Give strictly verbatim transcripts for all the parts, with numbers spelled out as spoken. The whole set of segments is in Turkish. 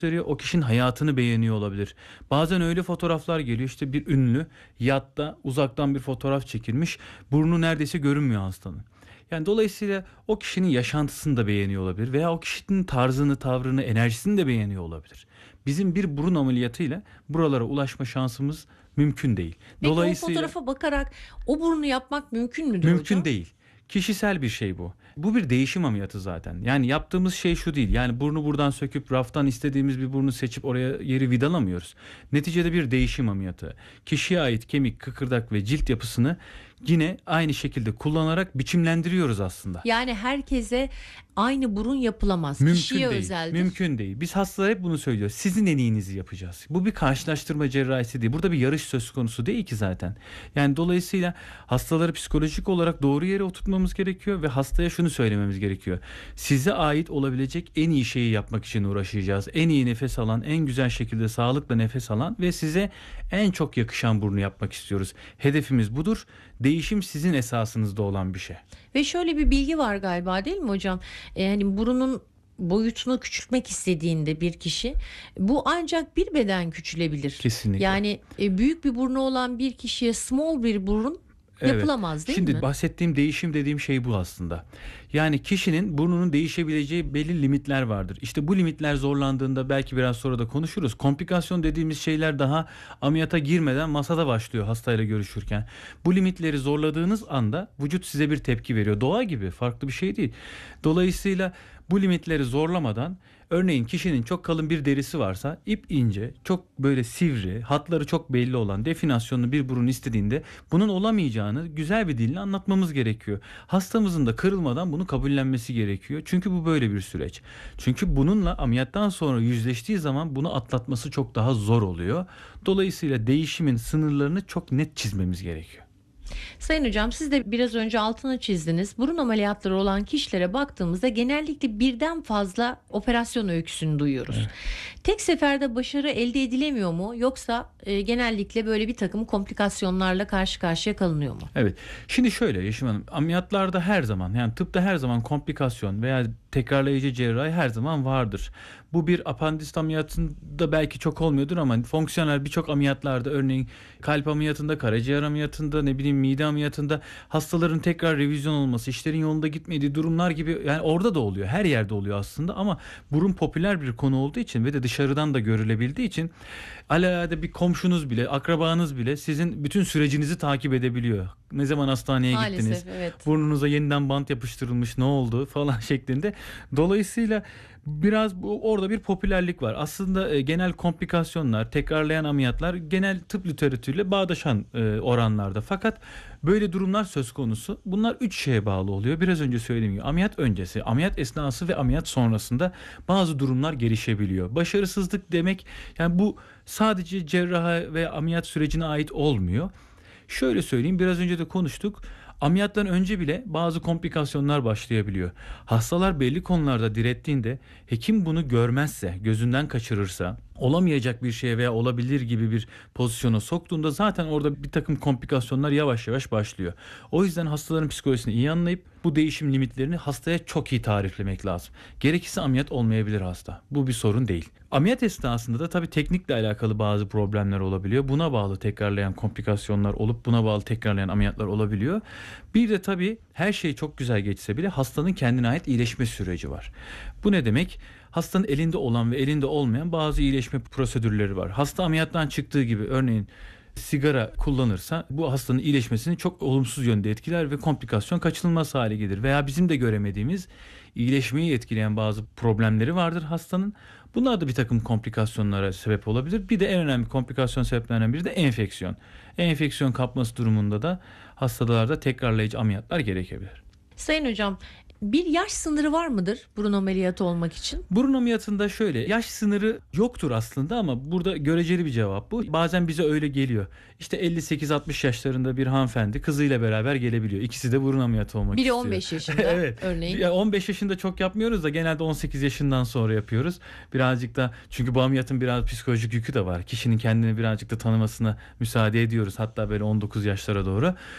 o kişinin hayatını beğeniyor olabilir. Bazen öyle fotoğraflar geliyor, işte bir ünlü yatta uzaktan bir fotoğraf çekilmiş, burnu neredeyse görünmüyor hastanın. Yani dolayısıyla o kişinin yaşantısını da beğeniyor olabilir veya o kişinin tarzını, tavrını, enerjisini de beğeniyor olabilir. Bizim bir burun ameliyatıyla buralara ulaşma şansımız mümkün değil. Peki o Dolayısıyla fotoğrafa bakarak o burnu yapmak mümkün müdür mümkün hocam? değil. Kişisel bir şey bu. Bu bir değişim ameliyatı zaten. Yani yaptığımız şey şu değil. Yani burnu buradan söküp raftan istediğimiz bir burnu seçip oraya yeri vidalamıyoruz. Neticede bir değişim ameliyatı. Kişiye ait kemik, kıkırdak ve cilt yapısını yine aynı şekilde kullanarak biçimlendiriyoruz aslında. Yani herkese aynı burun yapılamaz. Mümkün Kişiye değil. özeldir. Mümkün değil. Biz hastalara hep bunu söylüyoruz. Sizin en iyinizi yapacağız. Bu bir karşılaştırma cerrahisi değil. Burada bir yarış söz konusu değil ki zaten. Yani dolayısıyla hastaları psikolojik olarak doğru yere oturtmamız gerekiyor ve hastaya şunu söylememiz gerekiyor. Size ait olabilecek en iyi şeyi yapmak için uğraşacağız. En iyi nefes alan, en güzel şekilde sağlıkla nefes alan ve size en çok yakışan burnu yapmak istiyoruz. Hedefimiz budur. Değişim sizin esasınızda olan bir şey. Ve şöyle bir bilgi var galiba, değil mi hocam? E, hani burunun boyutunu küçültmek istediğinde bir kişi, bu ancak bir beden küçülebilir. Kesinlikle. Yani e, büyük bir burnu olan bir kişiye small bir burun Evet. yapılamaz, değil Şimdi mi? bahsettiğim değişim dediğim şey bu aslında. Yani kişinin burnunun değişebileceği belli limitler vardır. İşte bu limitler zorlandığında, belki biraz sonra da konuşuruz. Komplikasyon dediğimiz şeyler daha ameliyata girmeden masada başlıyor hastayla görüşürken. Bu limitleri zorladığınız anda vücut size bir tepki veriyor. Doğa gibi, farklı bir şey değil. Dolayısıyla bu limitleri zorlamadan, örneğin kişinin çok kalın bir derisi varsa, ip ince, çok böyle sivri, hatları çok belli olan, definasyonlu bir burun istediğinde bunun olamayacağını güzel bir dille anlatmamız gerekiyor. Hastamızın da kırılmadan bunu kabullenmesi gerekiyor. Çünkü bu böyle bir süreç. Çünkü bununla ameliyattan sonra yüzleştiği zaman bunu atlatması çok daha zor oluyor. Dolayısıyla değişimin sınırlarını çok net çizmemiz gerekiyor. Sayın hocam, siz de biraz önce altını çizdiniz. Burun ameliyatları olan kişilere baktığımızda genellikle birden fazla operasyon öyküsünü duyuyoruz. Evet. Tek seferde başarı elde edilemiyor mu? Yoksa e, genellikle böyle bir takım komplikasyonlarla karşı karşıya kalınıyor mu? Evet. Şimdi şöyle Yeşim Hanım, ameliyatlarda her zaman, yani tıpta her zaman komplikasyon veya tekrarlayıcı cerrahi her zaman vardır. Bu bir apandist ameliyatında belki çok olmuyordur ama fonksiyonel birçok ameliyatlarda, örneğin kalp ameliyatında, karaciğer ameliyatında, ne bileyim mide ameliyatında hastaların tekrar revizyon olması, işlerin yolunda gitmediği durumlar gibi, yani orada da oluyor. Her yerde oluyor aslında ama burun popüler bir konu olduğu için ve de dışarıdan da görülebildiği için alelade bir komşunuz bile, akrabanız bile sizin bütün sürecinizi takip edebiliyor. Ne zaman hastaneye Maalesef, gittiniz? evet. Burnunuza yeniden bant yapıştırılmış, ne oldu falan şeklinde. Dolayısıyla biraz bu, orada bir popülerlik var. Aslında e, genel komplikasyonlar, tekrarlayan ameliyatlar genel tıp literatürüyle bağdaşan e, oranlarda. Fakat böyle durumlar söz konusu. Bunlar üç şeye bağlı oluyor. Biraz önce söylediğim gibi ameliyat öncesi, ameliyat esnası ve ameliyat sonrasında bazı durumlar gelişebiliyor. Başarısızlık demek, yani bu sadece cerraha ve ameliyat sürecine ait olmuyor. Şöyle söyleyeyim, biraz önce de konuştuk. Ameliyattan önce bile bazı komplikasyonlar başlayabiliyor. Hastalar belli konularda direttiğinde, hekim bunu görmezse, gözünden kaçırırsa, olamayacak bir şeye veya olabilir gibi bir pozisyona soktuğunda zaten orada bir takım komplikasyonlar yavaş yavaş başlıyor. O yüzden hastaların psikolojisini iyi anlayıp bu değişim limitlerini hastaya çok iyi tariflemek lazım. Gerekirse ameliyat olmayabilir hasta. Bu bir sorun değil. Ameliyat esnasında da tabii teknikle alakalı bazı problemler olabiliyor. Buna bağlı tekrarlayan komplikasyonlar olup buna bağlı tekrarlayan ameliyatlar olabiliyor. Bir de tabii her şey çok güzel geçse bile hastanın kendine ait iyileşme süreci var. Bu ne demek? Hastanın elinde olan ve elinde olmayan bazı iyileşme prosedürleri var. Hasta ameliyattan çıktığı gibi, örneğin sigara kullanırsa bu hastanın iyileşmesini çok olumsuz yönde etkiler ve komplikasyon kaçınılmaz hale gelir. Veya bizim de göremediğimiz, iyileşmeyi etkileyen bazı problemleri vardır hastanın. Bunlar da bir takım komplikasyonlara sebep olabilir. Bir de en önemli komplikasyon sebeplerinden biri de enfeksiyon. Enfeksiyon kapması durumunda da hastalarda tekrarlayıcı ameliyatlar gerekebilir. Sayın hocam, bir yaş sınırı var mıdır burun ameliyatı olmak için? Burun ameliyatında şöyle, yaş sınırı yoktur aslında ama burada göreceli bir cevap bu. Bazen bize öyle geliyor. İşte elli sekiz altmış yaşlarında bir hanımefendi kızıyla beraber gelebiliyor. İkisi de burun ameliyatı olmak Biri istiyor. on beş yaşında Evet. örneğin. Ya on beş yaşında çok yapmıyoruz da genelde on sekiz yaşından sonra yapıyoruz. Birazcık da, çünkü bu ameliyatın biraz psikolojik yükü de var. Kişinin kendini birazcık da tanımasına müsaade ediyoruz. Hatta böyle on dokuz yaşlara doğru.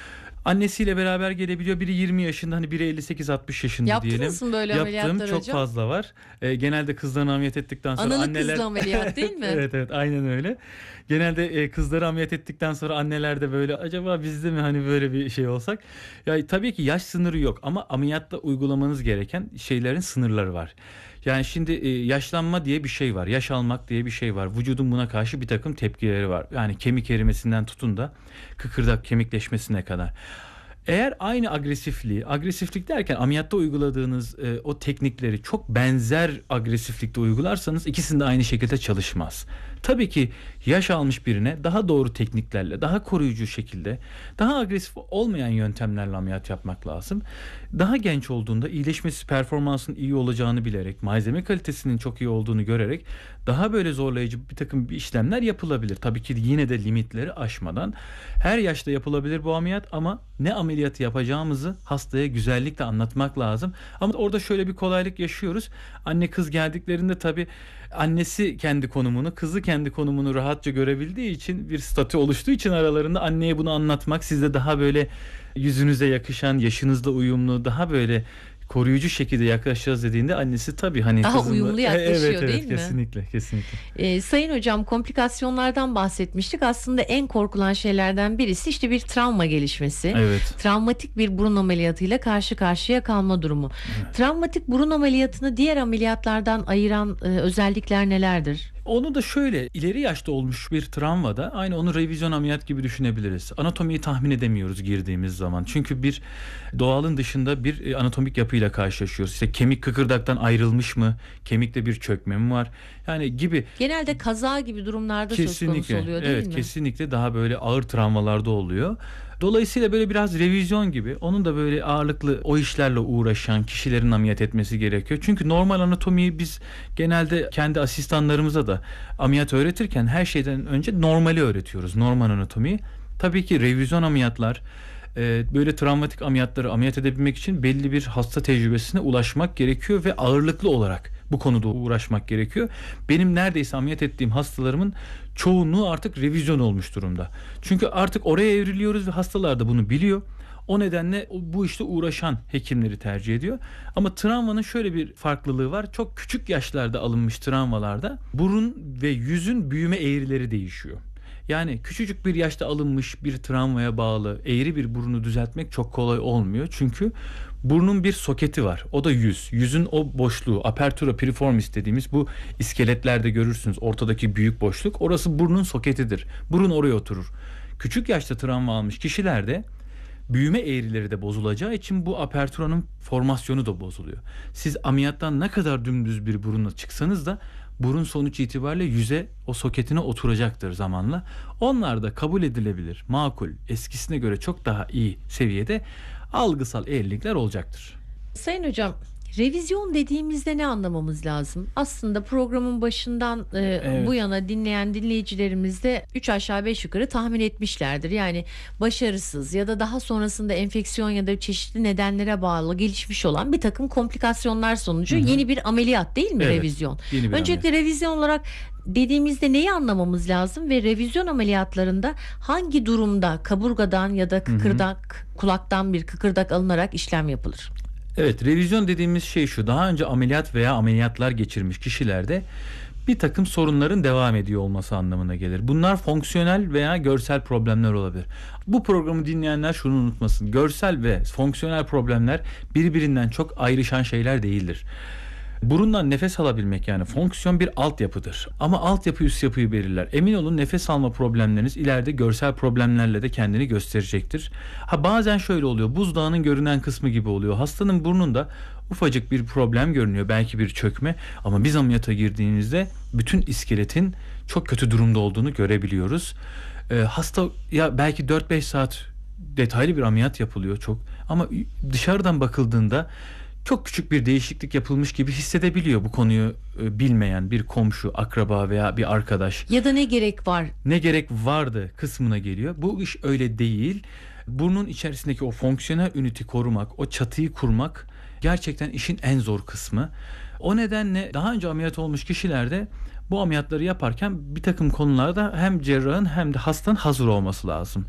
Annesiyle beraber gelebiliyor. Biri yirmi yaşında, hani biri elli sekiz altmış yaşında Yaptınız diyelim. mı böyle Yaptığım ameliyatlar çok hocam? fazla var. E, genelde kızlarını ameliyat ettikten sonra Analı anneler... kızlı ameliyat değil mi? Evet evet, aynen öyle. Genelde e, kızları ameliyat ettikten sonra anneler de böyle, acaba bizde mi hani böyle bir şey olsak? Ya tabii ki yaş sınırı yok ama ameliyatta uygulamanız gereken şeylerin sınırları var. Yani şimdi e, yaşlanma diye bir şey var. Yaş almak diye bir şey var. Vücudun buna karşı bir takım tepkileri var. Yani kemik erimesinden tutun da kıkırdak kemikleşmesine kadar. Eğer aynı agresifliği, agresiflik derken ameliyatta uyguladığınız e, o teknikleri çok benzer agresiflikte uygularsanız ikisinde de aynı şekilde çalışmaz. Tabii ki yaş almış birine daha doğru tekniklerle, daha koruyucu şekilde, daha agresif olmayan yöntemlerle ameliyat yapmak lazım. Daha genç olduğunda iyileşmesi, performansın iyi olacağını bilerek, malzeme kalitesinin çok iyi olduğunu görerek daha böyle zorlayıcı bir takım işlemler yapılabilir. Tabii ki yine de limitleri aşmadan. Her yaşta yapılabilir bu ameliyat ama ne ameliyatı yapacağımızı hastaya güzellikle anlatmak lazım. Ama orada şöyle bir kolaylık yaşıyoruz. Anne kız geldiklerinde tabii annesi kendi konumunu, kızı kendi konumunu rahatça görebildiği için, bir statü oluştuğu için aralarında anneye bunu anlatmak, sizde daha böyle yüzünüze yakışan, yaşınızla uyumlu, daha böyle koruyucu şekilde yaklaşacağız dediğinde annesi tabii hani daha kızımla... uyumlu yaklaşıyor evet, evet, değil mi? Kesinlikle, kesinlikle. Ee, Sayın hocam, komplikasyonlardan bahsetmiştik. Aslında en korkulan şeylerden birisi işte bir travma gelişmesi. Evet. Travmatik bir burun ameliyatıyla karşı karşıya kalma durumu. Evet. Travmatik burun ameliyatını diğer ameliyatlardan ayıran e, özellikler nelerdir? Onu da şöyle, ileri yaşta olmuş bir travmada aynı onu revizyon ameliyat gibi düşünebiliriz. Anatomiyi tahmin edemiyoruz girdiğimiz zaman. Çünkü bir doğalın dışında bir anatomik yapıyla karşılaşıyoruz. İşte kemik kıkırdaktan ayrılmış mı? Kemikte bir çökme mi var? Yani gibi. Genelde kaza gibi durumlarda kesinlikle, söz konusu oluyor değil evet, mi? Evet, kesinlikle daha böyle ağır travmalarda oluyor. Dolayısıyla böyle biraz revizyon gibi, onun da böyle ağırlıklı o işlerle uğraşan kişilerin ameliyat etmesi gerekiyor. Çünkü normal anatomiyi biz genelde kendi asistanlarımıza da ameliyat öğretirken her şeyden önce normali öğretiyoruz. Normal anatomiyi. Tabii ki revizyon ameliyatlar, böyle travmatik ameliyatları ameliyat edebilmek için belli bir hasta tecrübesine ulaşmak gerekiyor ve ağırlıklı olarak bu konuda uğraşmak gerekiyor. Benim neredeyse ameliyat ettiğim hastalarımın çoğunluğu artık revizyon olmuş durumda. Çünkü artık oraya evriliyoruz ve hastalar da bunu biliyor. O nedenle bu işte uğraşan hekimleri tercih ediyor. Ama travmanın şöyle bir farklılığı var. Çok küçük yaşlarda alınmış travmalarda burun ve yüzün büyüme eğrileri değişiyor. Yani küçücük bir yaşta alınmış bir travmaya bağlı eğri bir burunu düzeltmek çok kolay olmuyor. Çünkü burnun bir soketi var. O da yüz. Yüzün o boşluğu, apertura piriformis dediğimiz bu iskeletlerde görürsünüz. Ortadaki büyük boşluk. Orası burnun soketidir. Burun oraya oturur. Küçük yaşta travma almış kişilerde büyüme eğrileri de bozulacağı için bu aperturanın formasyonu da bozuluyor. Siz ameliyattan ne kadar dümdüz bir burunla çıksanız da burun sonuç itibariyle yüze, o soketine oturacaktır zamanla. Onlar da kabul edilebilir, makul, eskisine göre çok daha iyi seviyede algısal eğrilikler olacaktır. Sayın hocam, revizyon dediğimizde ne anlamamız lazım? Aslında programın başından e, evet. bu yana dinleyen dinleyicilerimiz de üç aşağı beş yukarı tahmin etmişlerdir. Yani başarısız ya da daha sonrasında enfeksiyon ya da çeşitli nedenlere bağlı gelişmiş olan bir takım komplikasyonlar sonucu Hı-hı. yeni bir ameliyat değil mi evet, revizyon? Öncelikle ameliyat. Revizyon olarak dediğimizde neyi anlamamız lazım ve revizyon ameliyatlarında hangi durumda kaburgadan ya da kıkırdak, Hı-hı. kulaktan bir kıkırdak alınarak işlem yapılır? Evet, revizyon dediğimiz şey şu: daha önce ameliyat veya ameliyatlar geçirmiş kişilerde bir takım sorunların devam ediyor olması anlamına gelir. Bunlar fonksiyonel veya görsel problemler olabilir. Bu programı dinleyenler şunu unutmasın: görsel ve fonksiyonel problemler birbirinden çok ayrışan şeyler değildir. Burundan nefes alabilmek, yani fonksiyon bir altyapıdır. Ama altyapı üst yapıyı belirler. Emin olun, nefes alma problemleriniz ileride görsel problemlerle de kendini gösterecektir. Ha bazen şöyle oluyor: buzdağının görünen kısmı gibi oluyor. Hastanın burnunda ufacık bir problem görünüyor, belki bir çökme, ama biz ameliyata girdiğimizde bütün iskeletin çok kötü durumda olduğunu görebiliyoruz. Ee, hasta ya belki dört beş saat detaylı bir ameliyat yapılıyor çok, ama dışarıdan bakıldığında çok küçük bir değişiklik yapılmış gibi hissedebiliyor bu konuyu e, bilmeyen bir komşu, akraba veya bir arkadaş. Ya da ne gerek var? Ne gerek vardı kısmına geliyor. Bu iş öyle değil. Burnun içerisindeki o fonksiyonel üniti korumak, o çatıyı kurmak gerçekten işin en zor kısmı. O nedenle daha önce ameliyat olmuş kişilerde bu ameliyatları yaparken bir takım konularda hem cerrahın hem de hastanın hazır olması lazım.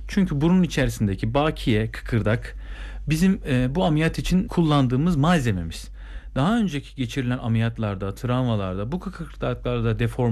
Çünkü burun içerisindeki bakiye, kıkırdak bizim e, bu ameliyat için kullandığımız malzememiz. Daha önceki geçirilen ameliyatlarda, travmalarda bu kıkırdaklarda deform